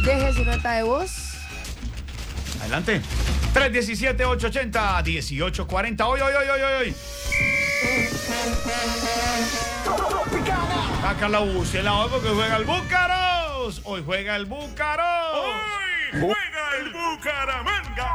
Deje su nota de voz. Adelante. 317-880-1840. Hoy. Saca la bucela porque juega el Búcaros. Hoy juega el Búcaros. Hoy juega el Bucaramanga.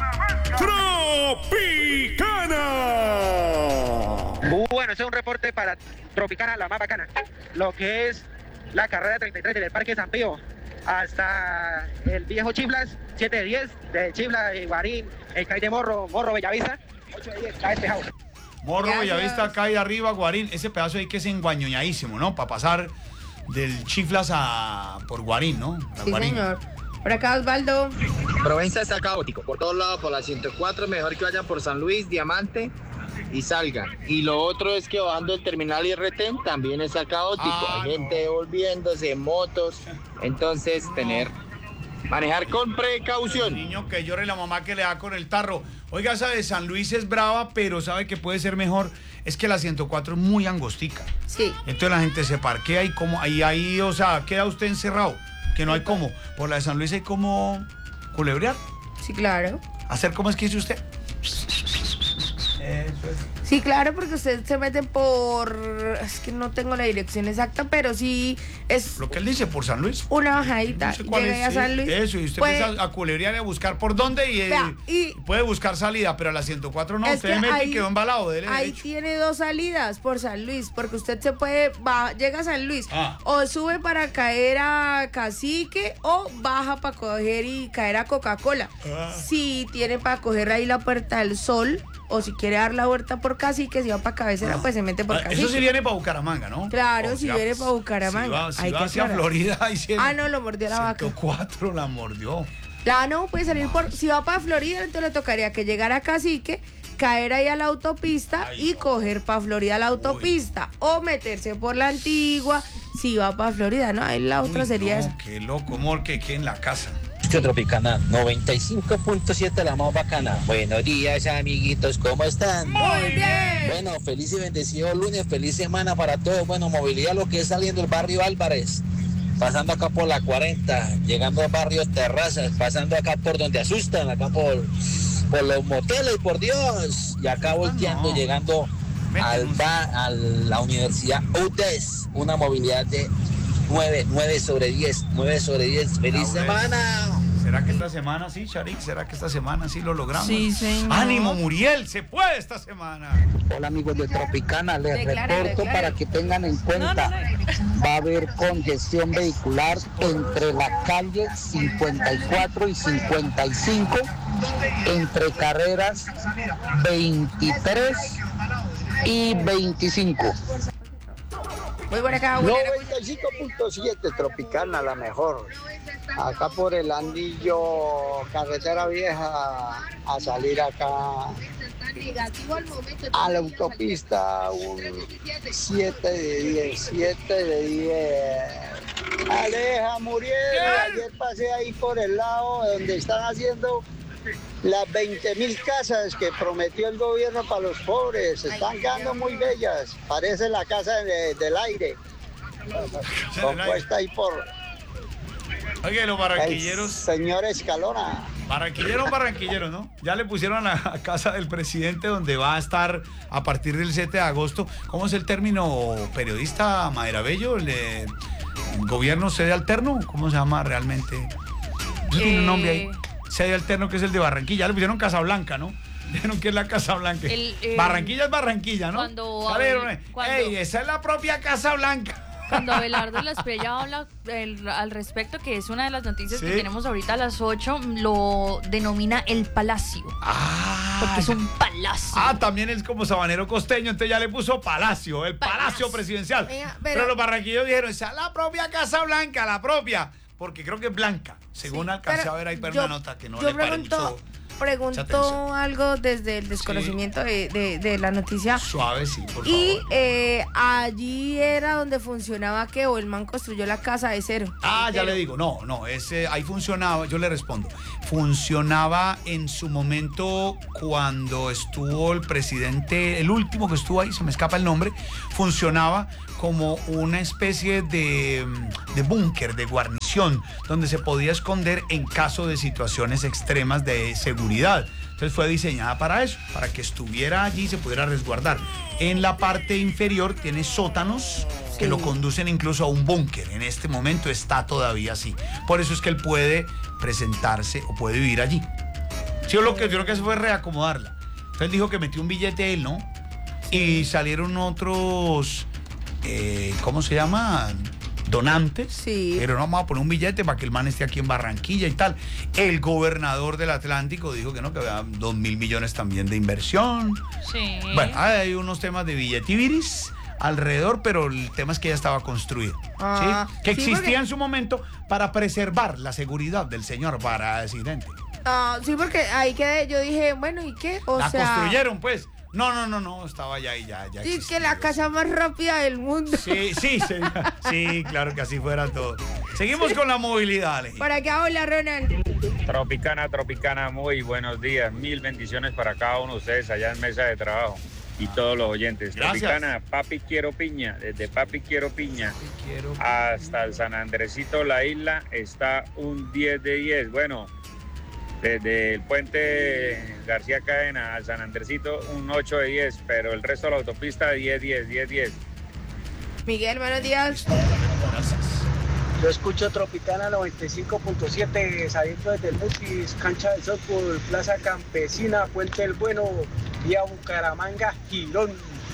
Tropicana. Bueno, ese es un reporte para Tropicana, la más bacana. Lo que es la carrera 33 del Parque San Pío hasta el viejo Chiflas, 7 de 10, de Chiflas, de Guarín, el CAI de Morro Bellavista, 8 de 10, está despejado. Morro, Gracias. Bellavista, acá y arriba, Guarín. Ese pedazo ahí que es enguañoñadísimo, ¿no? Para pasar del Chiflas por Guarín, ¿no? Sí, Guarín. señor. Por acá, Osvaldo. Provenza está caótico, por todos lados, por la 104, mejor que vayan por San Luis, Diamante y salgan. Y lo otro es que bajando el terminal y retén también está caótico, hay gente devolviéndose en motos, entonces manejar con precaución. El niño que llora y la mamá que le da con el tarro. Oiga, esa de San Luis es brava, pero sabe que puede ser mejor. Es que la 104 es muy angostica. Sí. Entonces la gente se parquea y como ahí, o sea, queda usted encerrado. Que no hay cómo. Por la de San Luis hay como culebrear. Sí, claro. Hacer como es que dice usted. Eso es. Sí, claro, porque usted se mete por... Es que no tengo la dirección exacta, pero sí es Lo que él dice por San Luis. una bajadita. No sé cuál Llega es, a San Luis. Eso, y usted Pues, empieza a culebrear y a buscar por dónde Vea, y- puede buscar salida, pero a la 104 no. Es Usted que mete ahí- y quedó embalado. Dele ahí derecho. tiene dos salidas por San Luis, porque usted se puede, llega a San Luis, o sube para caer a Cacique, o baja para coger y caer a Coca-Cola. Si tiene para coger ahí la Puerta del Sol, o si quiere dar la vuelta por Cacique, si va para Cabecera, pues se mete por Cacique. Eso sí viene para Bucaramanga, ¿no? Claro, O si sea, viene para Bucaramanga. Si hay va que hacia aclarar. Florida, ahí sí. Ah, no, lo mordió la vaca. 104 la mordió. No, puede salir por... Si va para Florida, entonces le tocaría que llegara a Cacique, caer ahí a la autopista y coger para Florida la autopista. O meterse por la Antigua, si va para Florida, ¿no? Ahí la otra sería esa. Qué loco, amor, que en la casa. Tropicana 95.7, la más bacana. Buenos días, amiguitos, ¿cómo están? Muy bien. Bueno, feliz y bendecido lunes, feliz semana para todos. Bueno, movilidad lo que es saliendo del barrio Álvarez, pasando acá por la 40, llegando al barrio Terrazas, pasando acá por donde asustan, acá por los moteles, por Dios, y acá volteando, llegando a la Universidad UTES, una movilidad de 9 sobre 10. ¡Feliz semana! ¿Será que esta semana sí, Sharik? ¿Será que esta semana sí lo logramos? Sí, señor. ¡Ánimo, Muriel! ¡Se puede esta semana! Hola amigos de Tropicana, les Declare, reporto declare. para que tengan en cuenta, va a haber congestión vehicular entre la calle 54 y 55, entre carreras 23 y 25. Voy por acá, William. 95.7 Tropicana, la mejor. Acá por el Andillo, carretera vieja, a salir acá a la autopista, un 7 de 10. Aleja, Muriel, ayer pasé ahí por el lado donde están haciendo las 20.000 casas que prometió el gobierno para los pobres. Se están quedando muy bellas, parece la casa del aire, compuesta ahí por Oye, los el barranquilleros. señor Escalona. Barranquilleros, ¿no? Ya le pusieron a la casa del presidente donde va a estar a partir del 7 de agosto. ¿Cómo es el término periodista Maderabello? ¿Gobierno sede alterno? ¿Cómo se llama realmente? Eso tiene un nombre ahí. Sede alterno, que es el de Barranquilla. Ya le pusieron Casablanca, ¿no? Dijeron que es la Casa Blanca. Barranquilla es Barranquilla, ¿no? ¡Ey, esa es la propia Casa Blanca! Cuando Abelardo Lasprilla habla al respecto, que es una de las noticias que tenemos ahorita a las 8, lo denomina el Palacio. Porque es un palacio. También es como sabanero costeño, entonces ya le puso Palacio, el Palacio Presidencial. Venga, pero los barranquilleros dijeron, esa es la propia Casa Blanca, la propia. Porque creo que es blanca, según alcancé a ver ahí, pero una nota que no le pare mucho. Preguntó algo desde el desconocimiento de la noticia. Suave, sí, por favor. Y allí era donde funcionaba que o el man construyó la casa de cero. Ya le digo, no, ahí funcionaba, yo le respondo. Funcionaba en su momento cuando estuvo el presidente, el último que estuvo ahí, se me escapa el nombre, funcionaba como una especie de búnker, de guarnición prisión donde se podía esconder en caso de situaciones extremas de seguridad. Entonces fue diseñada para eso, para que estuviera allí y se pudiera resguardar. En la parte inferior tiene sótanos que lo conducen incluso a un búnker. En este momento está todavía así. Por eso es que él puede presentarse o puede vivir allí. Sí, yo creo que eso fue reacomodarla. Entonces dijo que metió un billete él, ¿no? Y salieron otros, ¿cómo se llama? Donantes. Sí. Pero no, vamos a poner un billete para que el man esté aquí en Barranquilla y tal. El gobernador del Atlántico dijo que no, que había 2.000 millones también de inversión. Sí. Bueno, hay unos temas de billetiviris alrededor, pero el tema es que ya estaba construido. ¿Sí? Que existía en su momento para preservar la seguridad del señor presidente. Sí, porque ahí quedé, yo dije, bueno, ¿y qué? La construyeron, pues. No, estaba ya y ya Sí, que la casa más rápida del mundo. Sí, claro que así fuera todo. Seguimos con la movilidad, Alejandro. Por acá, hola, Ronald. Tropicana, muy buenos días. 1000 bendiciones para cada uno de ustedes allá en Mesa de Trabajo y todos los oyentes. Gracias. Tropicana, Papi Quiero Piña, desde Papi Quiero Piña hasta el San Andresito, la isla, está un 10 de 10. Bueno, desde el puente García Cadena al San Andresito, un 8 de 10, pero el resto de la autopista, 10. Miguel, buenos días. Gracias. Yo escucho Tropicana 95.7, saliendo desde el Mutis, cancha de softball, Plaza Campesina, Puente el Bueno, vía Bucaramanga, Girón,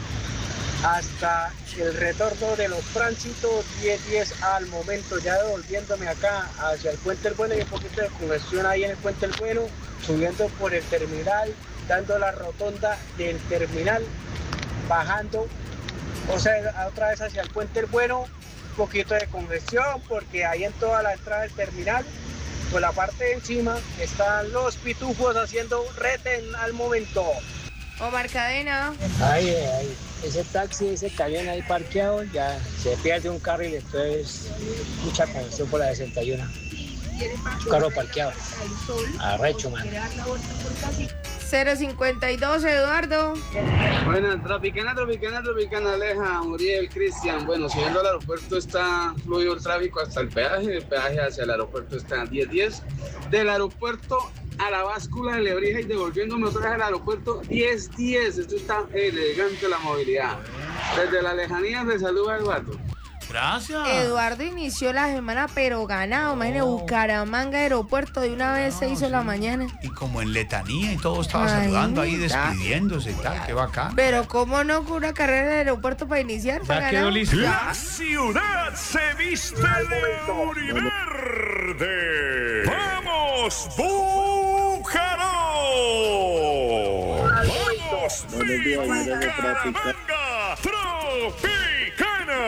hasta el retorno de los tránsitos, 10 al momento, ya devolviéndome acá hacia el Puente el Bueno, y un poquito de congestión ahí en el Puente el Bueno, subiendo por el terminal, dando la rotonda del terminal, bajando, o sea, otra vez hacia el Puente el Bueno, un poquito de congestión, porque ahí en toda la entrada del terminal, por la parte de encima, están los pitufos haciendo retén al momento. Omar Cadena. Ay, ese taxi, ese camión ahí parqueado, ya se pierde un carril, entonces mucha congestión por la 61. Un carro parqueado. Arrecho, man. 052, Eduardo. Bueno, Tropicana, Aleja, Muriel, Cristian. Bueno, subiendo al aeropuerto está fluido el tráfico hasta el peaje hacia el aeropuerto está 10. Del aeropuerto a la báscula de Lebrija y devolviéndome otra vez al aeropuersto 10. Esto está elegante la movilidad. Desde la lejanía se saluda el vato. Gracias. Eduardo inició la semana pero ganado, imagínate, Bucaramanga aeropuerto, de una vez se hizo la mañana. Y como en letanía y todo estaba saludando ahí, despidiéndose y tal, qué bacán. Pero cómo no, con una carrera en el aeropuerto para iniciar, ya quedó listo. La ciudad se viste de univerde. ¡Vamos, Búcaro! ¡Vamos, Bucaramanga! ¡Tropicana!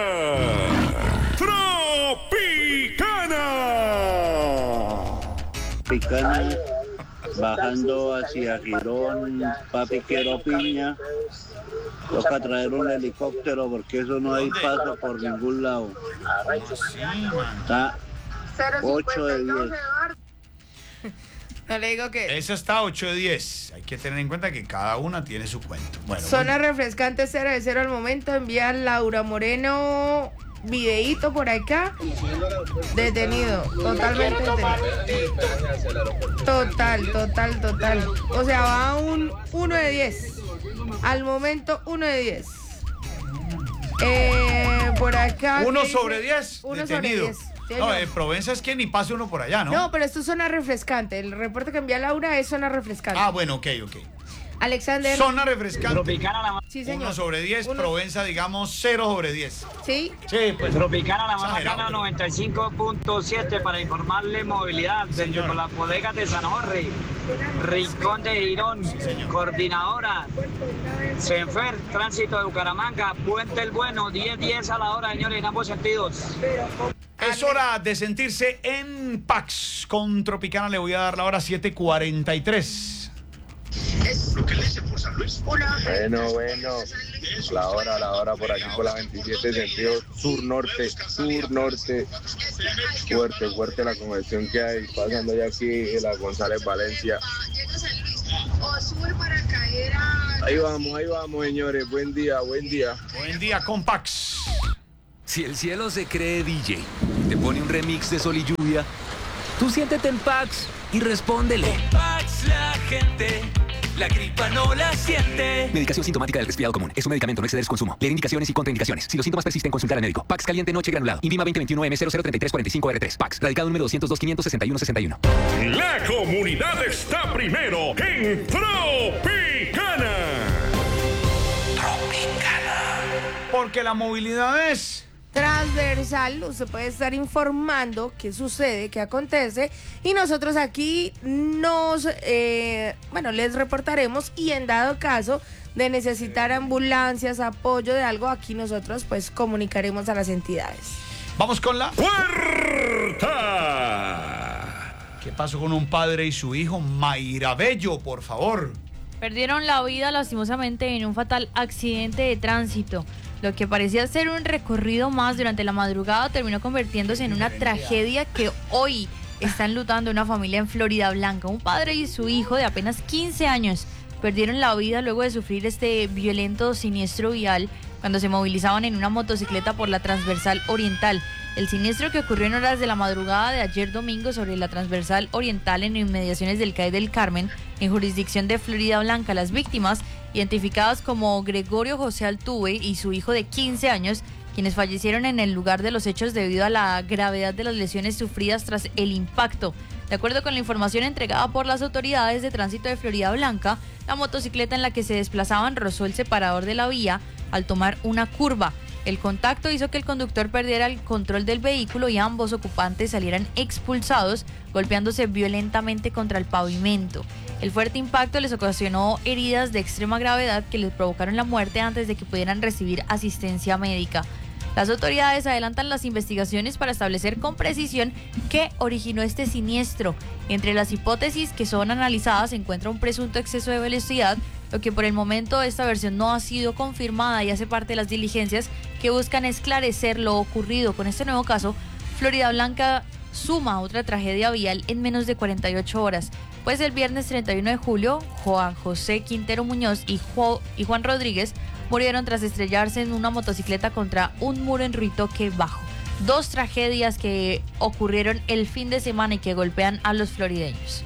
Tropicana, bajando hacia Girón, Papi Quiero Piña. Toca traer un helicóptero porque eso no hay paso por ningún lado. Está 8 de 10. No le digo que... Eso está 8 de 10. Hay que tener en cuenta que cada una tiene su cuento. Bueno, zona refrescante 0 de 0 al momento. Envía Laura Moreno videíto por acá. Detenido. Totalmente detenido. Total. O sea, va un 1 de 10. Al momento 1 de 10. Por acá. 1 sobre 10. 1 detenido. sobre 10. No, en Provenza es que ni pase uno por allá, ¿no? No, pero esto es zona refrescante. El reporte que envía Laura es zona refrescante. Ah, bueno, ok. Alexander. Zona refrescante. Sí, señor. 1 sobre 10, Provenza, digamos, 0 sobre 10. ¿Sí? Sí, pues. Tropicana, la más bacana, 95.7 para informarle movilidad desde por las bodegas de San Jorge, Rincón de Girón, Coordinadora, Senfer, Tránsito de Bucaramanga, Puente el Bueno, 10 a la hora, señores, en ambos sentidos. Es hora de sentirse en Pax. Con Tropicana le voy a dar la hora 7:43. Es lo que le dice por San Luis. Bueno. La hora por aquí por la 27, sentido sur-norte. Fuerte la congestión que hay, pasando ya aquí en la González Valencia. Ahí vamos, señores. Buen día. Buen día con Pax. Si el cielo se cree DJ y te pone un remix de Sol y Lluvia, tú siéntete en Pax y respóndele. Con Pax la gente, la gripa no la siente. Medicación sintomática del resfriado común. Es un medicamento, no exceder su consumo. Leer indicaciones y contraindicaciones. Si los síntomas persisten, consultar al médico. Pax caliente noche granulado. INVIMA 2021M003345R3. Pax. Radicado número 202-561-61. La comunidad está primero en Tropicana. Porque la movilidad es transversal. Usted puede estar informando qué sucede, qué acontece, y nosotros aquí les reportaremos, y en dado caso de necesitar ambulancias, apoyo de algo, aquí nosotros pues comunicaremos a las entidades. Vamos con la puerta. ¿Qué pasó con un padre y su hijo? Mayra Bello, por favor. Perdieron la vida lastimosamente en un fatal accidente de tránsito. Lo que parecía ser un recorrido más durante la madrugada terminó convirtiéndose en una tragedia que hoy está enlutando una familia en Floridablanca. Un padre y su hijo de apenas 15 años perdieron la vida luego de sufrir este violento siniestro vial cuando se movilizaban en una motocicleta por la Transversal Oriental. El siniestro, que ocurrió en horas de la madrugada de ayer domingo sobre la Transversal Oriental en inmediaciones del CAE del Carmen, en jurisdicción de Floridablanca. Las víctimas, identificadas como Gregorio José Altuve y su hijo de 15 años, quienes fallecieron en el lugar de los hechos debido a la gravedad de las lesiones sufridas tras el impacto. De acuerdo con la información entregada por las autoridades de tránsito de Floridablanca, la motocicleta en la que se desplazaban rozó el separador de la vía al tomar una curva. El contacto hizo que el conductor perdiera el control del vehículo y ambos ocupantes salieran expulsados, golpeándose violentamente contra el pavimento. El fuerte impacto les ocasionó heridas de extrema gravedad que les provocaron la muerte antes de que pudieran recibir asistencia médica. Las autoridades adelantan las investigaciones para establecer con precisión qué originó este siniestro. Entre las hipótesis que son analizadas se encuentra un presunto exceso de velocidad, lo que por el momento esta versión no ha sido confirmada y hace parte de las diligencias que buscan esclarecer lo ocurrido. Con este nuevo caso, Floridablanca suma otra tragedia vial en menos de 48 horas. Pues el viernes 31 de julio, Juan José Quintero Muñoz y Juan Rodríguez murieron tras estrellarse en una motocicleta contra un muro en Ruitoque Bajo. Dos tragedias que ocurrieron el fin de semana y que golpean a los florideños.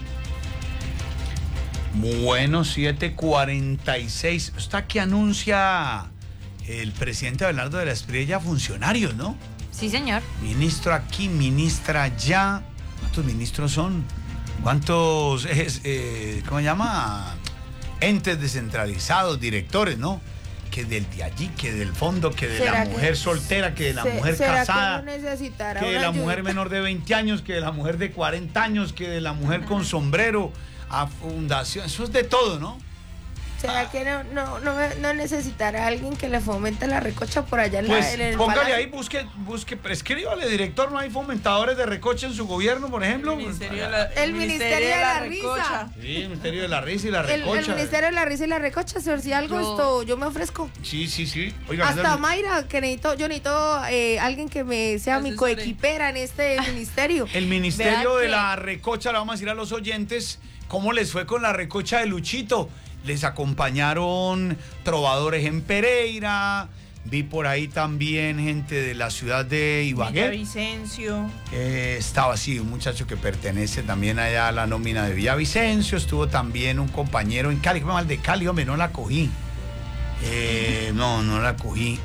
Bueno, 7:46. Está que anuncia el presidente Abelardo de la Espriella funcionarios, ¿no? Sí, señor. Ministro aquí, ministra allá. ¿Cuántos ministros son? ¿Cuántos, cómo se llama? Entes descentralizados, directores, ¿no? Que del de allí, que del fondo, que de la mujer soltera, que de la mujer casada, que de la mujer menor de 20 años, que de la mujer de 40 años, que de la mujer con sombrero, a fundación, eso es de todo, ¿no? ¿Será que no necesitará alguien que le fomente la recocha por allá en pues en el póngale palacio? ahí, busque, escríbale, director, ¿no hay fomentadores de recocha en su gobierno, por ejemplo? El Ministerio de la Risa. Sí, el Ministerio de la Risa y la recocha. El Ministerio de la Risa y la recocha, señor, si algo yo me ofrezco. Sí. Oiga, hasta Mayra, que yo necesito alguien que me sea mi coequipera en este ministerio. El Ministerio de la Recocha, le vamos a decir a los oyentes cómo les fue con la recocha de Luchito. Les acompañaron trovadores en Pereira, vi por ahí también gente de la ciudad de Ibagué. Villavicencio. Estaba así un muchacho que pertenece también allá a la nómina de Villavicencio. Estuvo también un compañero en Cali, mal de Cali, hombre, no la cogí. No la cogí.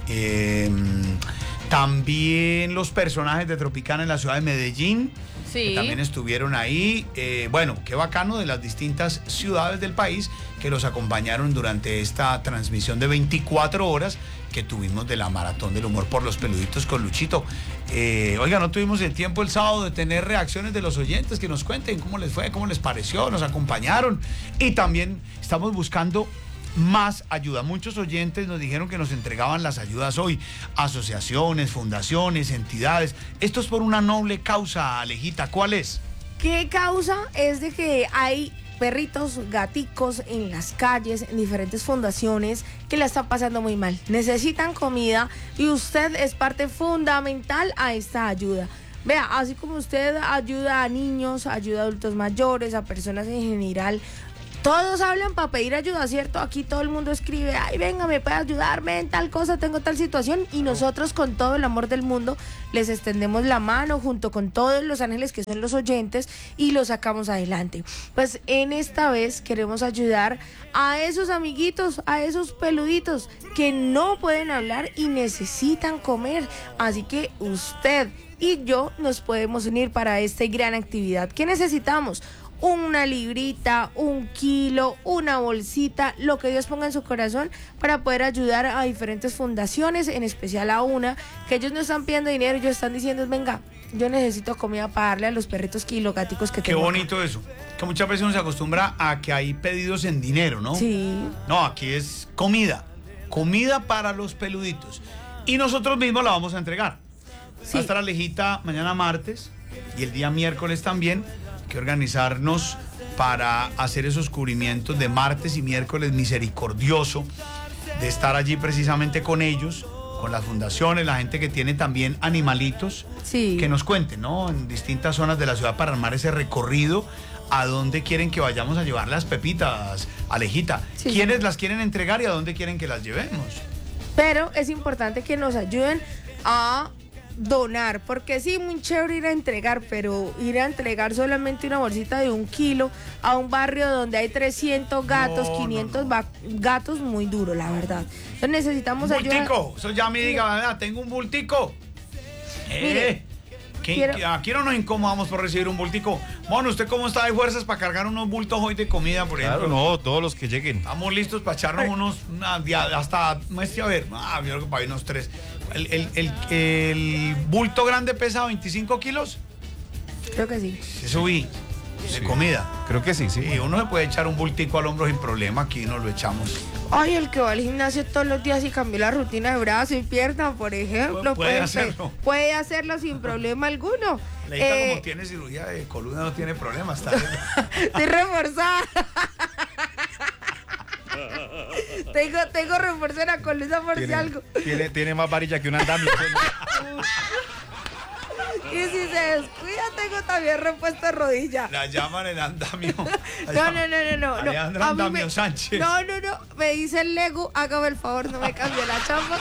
También los personajes de Tropicana en la ciudad de Medellín. Sí. Que también estuvieron ahí. Bueno, qué bacano de las distintas ciudades del país que los acompañaron durante esta transmisión de 24 horas que tuvimos de la Maratón del Humor por los Peluditos con Luchito. Oiga, no tuvimos el tiempo el sábado de tener reacciones de los oyentes que nos cuenten cómo les fue, cómo les pareció, nos acompañaron. Y también estamos buscando más ayuda. Muchos oyentes nos dijeron que nos entregaban las ayudas hoy. Asociaciones, fundaciones, entidades. Esto es por una noble causa, Alejita. ¿Cuál es? ¿Qué causa? Es de que hay perritos, gaticos en las calles, en diferentes fundaciones que la están pasando muy mal. Necesitan comida y usted es parte fundamental a esta ayuda. Vea, así como usted ayuda a niños, ayuda a adultos mayores, a personas en general, Todos hablan para pedir ayuda, ¿cierto? Aquí todo el mundo escribe, ay, venga, me puede ayudarme en tal cosa, tengo tal situación. Y nosotros con todo el amor del mundo les extendemos la mano junto con todos los ángeles que son los oyentes y los sacamos adelante. Pues en esta vez queremos ayudar a esos amiguitos, a esos peluditos que no pueden hablar y necesitan comer. Así que usted y yo nos podemos unir para esta gran actividad. ¿Qué necesitamos? Una librita, 1 kilo, una bolsita, lo que Dios ponga en su corazón para poder ayudar a diferentes fundaciones, en especial a una, que ellos no están pidiendo dinero, ellos están diciendo, venga, yo necesito comida para darle a los perritos kilogáticos que tengo. Qué bonito acá. Eso, que muchas veces uno se acostumbra a que hay pedidos en dinero, ¿no? Sí. No, aquí es comida para los peluditos. Y nosotros mismos la vamos a entregar. Sí. Va a estar Alejita mañana martes y el día miércoles también. Que organizarnos para hacer esos cubrimientos de martes y miércoles misericordioso, de estar allí precisamente con ellos, con las fundaciones, la gente que tiene también animalitos, sí, que nos cuenten, ¿no? En distintas zonas de la ciudad para armar ese recorrido. ¿A dónde quieren que vayamos a llevar las pepitas, Alejita? Sí. ¿Quiénes las quieren entregar y a dónde quieren que las llevemos? Pero es importante que nos ayuden a donar, porque sí, muy chévere ir a entregar, pero ir a entregar solamente una bolsita de 1 kilo a un barrio donde hay 300 gatos, 500 gatos, muy duro, la verdad. Entonces necesitamos ayuda. Bultico, eso ya me diga, tengo un bultico. Aquí no nos incomodamos por recibir un bultico. Bueno, ¿usted cómo está de fuerzas para cargar unos bultos hoy de comida, por ejemplo? Claro, no, todos los que lleguen. Estamos listos para echarnos unos, hasta, a ver, yo creo que para unos 3. ¿El bulto grande pesa 25 kilos? Creo que sí. Eso vi, de comida. Creo que sí. Y uno se puede echar un bultico al hombro sin problema, aquí nos lo echamos. Ay, el que va al gimnasio todos los días y cambió la rutina de brazo y pierna, por ejemplo. Puede hacerlo. Puede hacerlo sin problema alguno. Leita, como tiene cirugía de columna, no tiene problema. Estoy reforzada. Tengo refuerzo en la columna por si algo. Tiene más varilla que un andamio. Y si se descuida, tengo también repuesto de rodilla. La llaman el andamio. No. Alejandra Andamio Sánchez. No. Me dice el Lego, hágame el favor, no me cambie la chamba.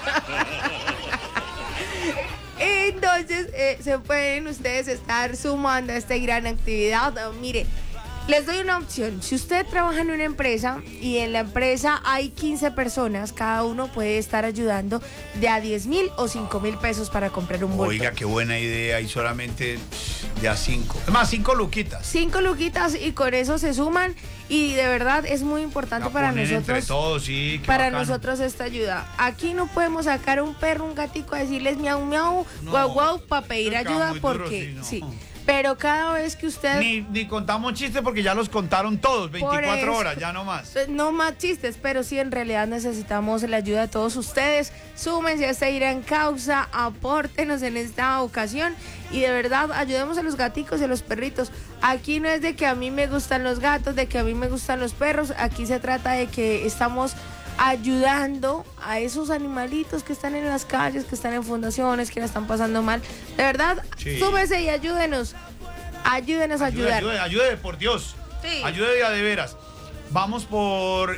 Entonces, se pueden ustedes estar sumando a esta gran actividad. Mire, les doy una opción. Si usted trabaja en una empresa y en la empresa hay 15 personas, cada uno puede estar ayudando de a 10,000 o 5,000 pesos para comprar un bulto. Oiga, qué buena idea. Y solamente de a 5. Es más, 5 luquitas. 5 luquitas y con eso se suman. Y de verdad es muy importante para nosotros. Entre todos, sí. Para nosotros esta ayuda. Aquí no podemos sacar un perro, un gatico a decirles miau, miau, guau, guau, para pedir ayuda porque sí. Pero cada vez que usted... Ni contamos chistes porque ya los contaron todos, 24 horas, ya no más. No más chistes, pero sí en realidad necesitamos la ayuda de todos ustedes. Súmense a esta gran causa, apórtenos en esta ocasión y de verdad ayudemos a los gaticos y a los perritos. Aquí no es de que a mí me gustan los gatos, de que a mí me gustan los perros, aquí se trata de que estamos ayudando a esos animalitos que están en las calles, que están en fundaciones, que la están pasando mal. De verdad, sí. Súbese y ayúdenos. Ayúdenos a ayudar. Ayude, por Dios. Sí. Ayude de veras. Vamos por...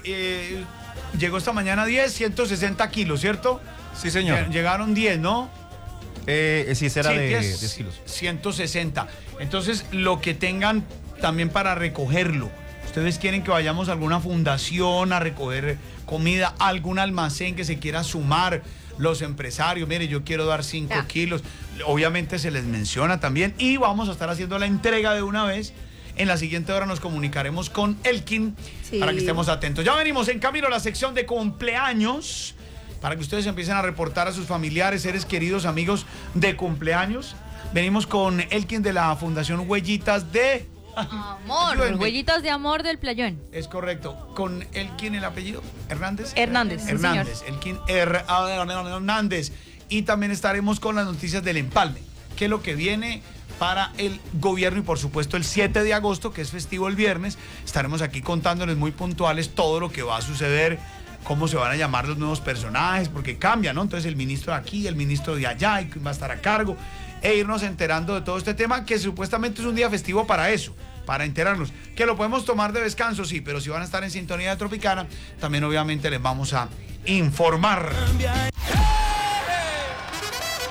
llegó esta mañana 160 kilos, ¿cierto? Sí, señor. Llegaron 10, ¿no? Sí, será de 10 kilos. 160. Entonces, lo que tengan también para recogerlo. ¿Ustedes quieren que vayamos a alguna fundación a recoger comida, algún almacén que se quiera sumar? Los empresarios, mire, yo quiero dar 5 kilos. Obviamente se les menciona también y vamos a estar haciendo la entrega de una vez. En la siguiente hora nos comunicaremos con Elkin para que estemos atentos. Ya venimos en camino a la sección de cumpleaños para que ustedes empiecen a reportar a sus familiares, seres queridos, amigos de cumpleaños. Venimos con Elkin de la Fundación Huellitas de... Amor, Huellitas de Amor del Playón. Es correcto. ¿Con Elkin el apellido? ¿Hernández? Hernández, Hernández, sí, Elkin Hernández. Y también estaremos con las noticias del empalme, que es lo que viene para el gobierno y por supuesto el 7 de agosto, que es festivo el viernes, estaremos aquí contándoles muy puntuales todo lo que va a suceder, cómo se van a llamar los nuevos personajes, porque cambia, ¿no? Entonces el ministro de aquí, el ministro de allá, y va a estar a cargo, e irnos enterando de todo este tema, que supuestamente es un día festivo para eso, para enterarnos. Que lo podemos tomar de descanso, sí, pero si van a estar en sintonía de Tropicana, también obviamente les vamos a informar.